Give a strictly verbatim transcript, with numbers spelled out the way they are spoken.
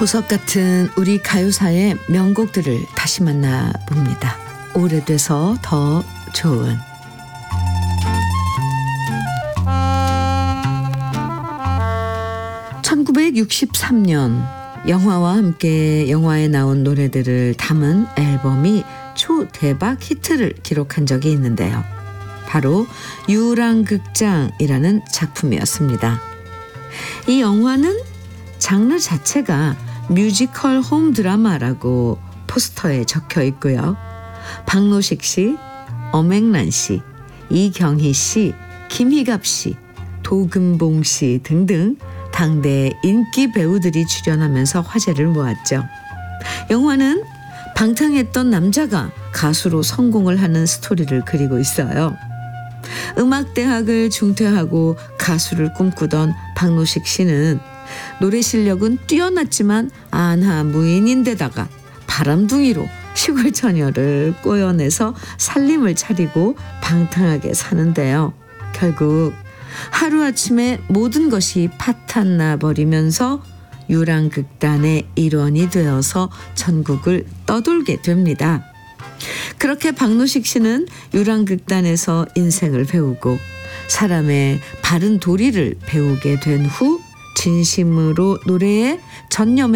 보석 같은 우리 가요사의 명곡들을 다시 만나봅니다. 오래돼서 더 좋은. 천구백육십삼 년 영화와 함께 영화에 나온 노래들을 담은 앨범이 초대박 히트를 기록한 적이 있는데요. 바로 유랑극장이라는 작품이었습니다. 이 영화는 장르 자체가 뮤지컬 홈 드라마라고 포스터에 적혀 있고요. 박노식 씨, 엄앵란 씨, 이경희 씨, 김희갑 씨, 도금봉 씨 등등 당대 인기 배우들이 출연하면서 화제를 모았죠. 영화는 방탕했던 남자가 가수로 성공을 하는 스토리를 그리고 있어요. 음악대학을 중퇴하고 가수를 꿈꾸던 박노식 씨는 노래 실력은 뛰어났지만 안하무인인데다가 바람둥이로 시골 처녀를 꼬여내서 살림을 차리고 방탕하게 사는데요. 결국 하루아침에 모든 것이 파탄나 버리면서 유랑극단의 일원이 되어서 전국을 떠돌게 됩니다. 그렇게 박노식 씨는 유랑극단에서 인생을 배우고 사람의 바른 도리를 배우게 된 후 진심으로 노래에 전념해